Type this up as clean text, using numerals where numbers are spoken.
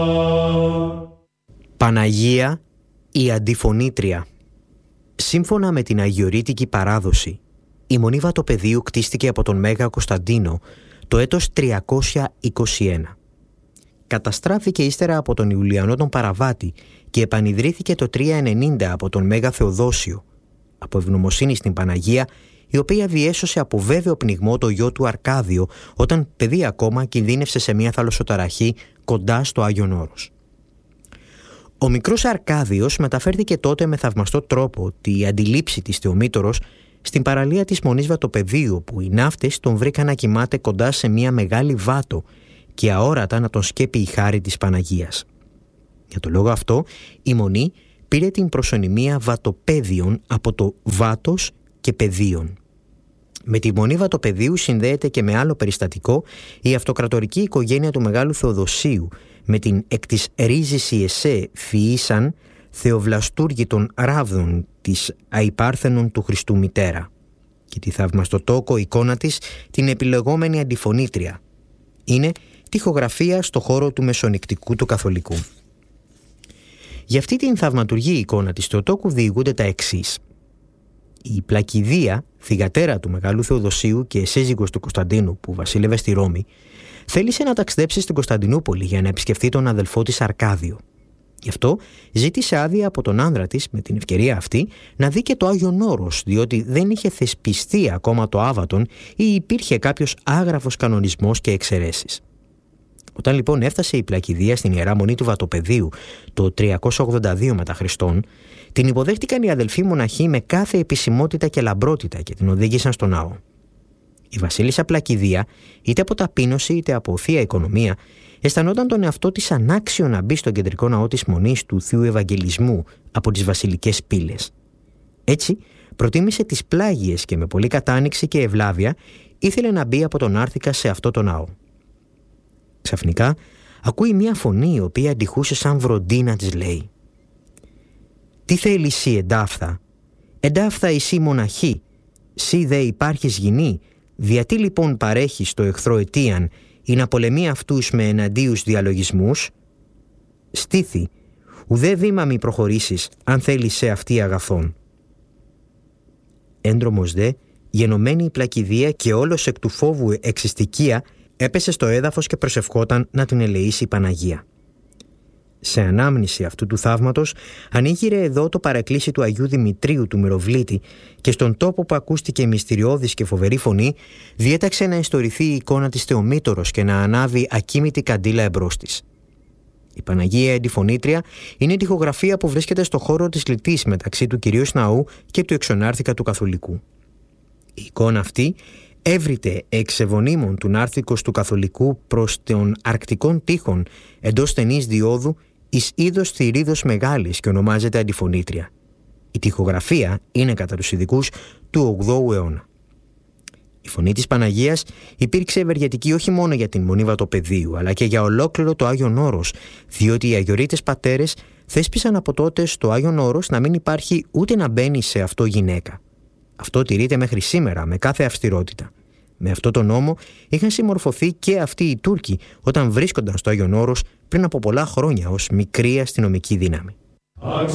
Παναγία η Αντιφωνήτρια. Σύμφωνα με την αγιορείτικη παράδοση, η Μονή Βατοπεδίου κτίστηκε από τον Μέγα Κωνσταντίνο το έτος 321. Καταστράφηκε ύστερα από τον Ιουλιανό τον Παραβάτη και επανιδρύθηκε το 390 από τον Μέγα Θεοδόσιο, από ευγνωμοσύνη στην Παναγία, η οποία διέσωσε από βέβαιο πνιγμό το γιο του Αρκάδιο όταν παιδί ακόμα κινδύνευσε σε μια θαλασσοταραχή κοντά στο Άγιον Όρος. Ο μικρός Αρκάδιος μεταφέρθηκε τότε με θαυμαστό τρόπο τη αντιλήψη της Θεομήτωρος στην παραλία της Μονής Βατοπεδίου, όπου οι ναύτες τον βρήκαν να κοιμάται κοντά σε μια μεγάλη βάτο και αόρατα να τον σκέπει η χάρη της Παναγίας. Για το λόγο αυτό η Μονή πήρε την προσωνυμία Βατοπέδιον από το βάτος και πεδίον. Με τη Μονή Βατοπεδίου συνδέεται και με άλλο περιστατικό η αυτοκρατορική οικογένεια του Μεγάλου Θεοδοσίου με την εκ της ρίζης Ιεσέ Φιήσαν Θεοβλαστούργη των Ράβδων της Αϊπάρθενων του Χριστού μητέρα και τη θαυμαστοτόκο εικόνα της την επιλεγόμενη Αντιφωνήτρια. Είναι τοιχογραφία στο χώρο του Μεσονικτικού του Καθολικού. Για αυτή την θαυματουργή εικόνα της Θεοτόκου διηγούνται τα εξής. Η Πλακιδία, θυγατέρα του Μεγάλου Θεοδοσίου και σύζυγος του Κωνσταντίνου που βασίλευε στη Ρώμη, θέλησε να ταξιδέψει στην Κωνσταντινούπολη για να επισκεφθεί τον αδελφό της Αρκάδιο. Γι' αυτό ζήτησε άδεια από τον άνδρα της με την ευκαιρία αυτή να δει και το Άγιον Όρος, διότι δεν είχε θεσπιστεί ακόμα το Άβατον ή υπήρχε κάποιος άγραφος κανονισμός και εξαιρέσεις. Όταν λοιπόν έφτασε η Πλακιδία στην Ιερά Μονή του Βατοπεδίου το 382 μετά Χριστόν, την υποδέχτηκαν οι αδελφοί μοναχοί με κάθε επισημότητα και λαμπρότητα και την οδήγησαν στο ναό. Η βασίλισσα Πλακιδία, είτε από ταπείνωση είτε από θεία οικονομία, αισθανόταν τον εαυτό της ανάξιο να μπει στον κεντρικό ναό της Μονής του Θείου Ευαγγελισμού από τις βασιλικές πύλες. Έτσι, προτίμησε τις πλάγιες και με πολύ κατάνοιξη και ευλάβεια ήθελε να μπει από τον Άρθικα σε αυτό το ναό. Ξαφνικά ακούει μια φωνή η οποία αντιχούσε σαν βροντί να της λέει: «Τι θέλει σύ εντάφθα, εντάφθα εσύ μοναχή, σύ δε υπάρχεις γυνή, διατί λοιπόν παρέχεις το εχθρό αιτίαν ή να πολεμεί αυτούς με εναντίους διαλογισμούς? Στήθη, ουδέ βήμα μη προχωρήσεις αν θέλεις σε αυτή αγαθόν». Έντρομος δε, γενομένη η Πλακιδία και όλος εκ του φόβου εξιστικία, έπεσε στο έδαφος και προσευχόταν να την ελεήσει η Παναγία. Σε ανάμνηση αυτού του θαύματος ανοίγειρε εδώ το παρακλήσι του Αγίου Δημητρίου του Μυροβλήτη και στον τόπο που ακούστηκε μυστηριώδης και φοβερή φωνή διέταξε να ιστορηθεί η εικόνα της Θεομήτωρος και να ανάβει ακίμητη καντήλα εμπρός της. Η Παναγία Αντιφωνήτρια είναι η τοιχογραφία που βρίσκεται στο χώρο της λιτής μεταξύ του Κυρίου Ναού και του Εξωνάρθικα του Καθολικού. Η εικόνα αυτή έβριται εξ ευωνίμων του Νάρθικος του Καθολικού προς των αρκτικών τείχων εντός στενής διόδου εις είδος θηρίδος μεγάλης και ονομάζεται Αντιφωνήτρια. Η τοιχογραφία είναι κατά τους ειδικούς του 8ου αιώνα. Η φωνή της Παναγίας υπήρξε ευεργετική όχι μόνο για την Μονή Βατοπεδίου αλλά και για ολόκληρο το Άγιον Όρος, διότι οι αγιορείτες πατέρες θέσπισαν από τότε στο Άγιον Όρος να μην υπάρχει ούτε να μπαίνει σε αυτό γυναίκα. Αυτό τηρείται μέχρι σήμερα με κάθε αυστηρότητα. Με αυτό τον νόμο είχαν συμμορφωθεί και αυτοί οι Τούρκοι όταν βρίσκονταν στο Άγιον Όρος πριν από πολλά χρόνια ως μικρή αστυνομική δύναμη.